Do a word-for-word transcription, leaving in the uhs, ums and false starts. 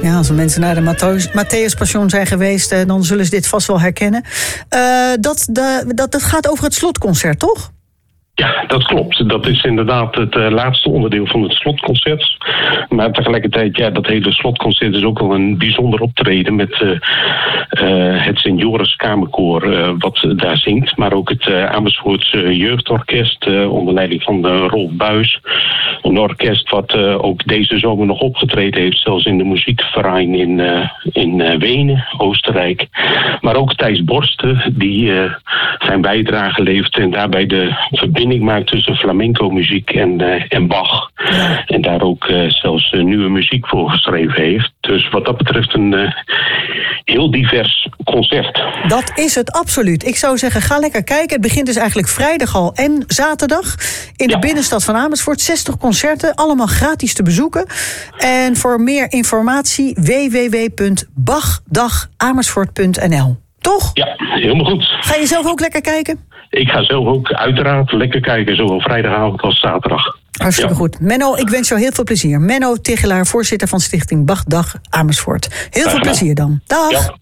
Ja, als mensen naar de Matthäus Passion zijn geweest, dan zullen ze dit vast wel herkennen. Uh, dat, de, dat, dat gaat over het slotconcert, toch? Ja, dat klopt. Dat is inderdaad het uh, laatste onderdeel van het slotconcert. Maar tegelijkertijd, ja, dat hele slotconcert is ook wel een bijzonder optreden met uh, uh, het Senioris Kamerkoor uh, wat daar zingt. Maar ook het uh, Amersfoortse Jeugdorkest uh, onder leiding van uh, Rolf Buijs. Een orkest wat uh, ook deze zomer nog opgetreden heeft, zelfs in de Muziekverein in, uh, in uh, Wenen, Oostenrijk. Maar ook Thijs Borsten, die uh, zijn bijdrage levert en daarbij de verbinding maakt tussen flamenco muziek en, uh, en Bach. Ja. En daar ook uh, zelfs uh, nieuwe muziek voor geschreven heeft. Dus wat dat betreft een uh, heel divers concert. Dat is het absoluut. Ik zou zeggen, ga lekker kijken. Het begint dus eigenlijk vrijdag al en zaterdag in de ja. binnenstad van Amersfoort. zestig concerten, allemaal gratis te bezoeken. En voor meer informatie w w w punt bachdag amersfoort punt n l. Toch? Ja, helemaal goed. Ga je zelf ook lekker kijken? Ik ga zelf ook uiteraard lekker kijken, zowel vrijdagavond als zaterdag. Hartstikke ja. goed. Menno, ik wens jou heel veel plezier. Menno Tigelaar, voorzitter van Stichting Bachdag Amersfoort. Heel veel plezier dan. Dag. Ja.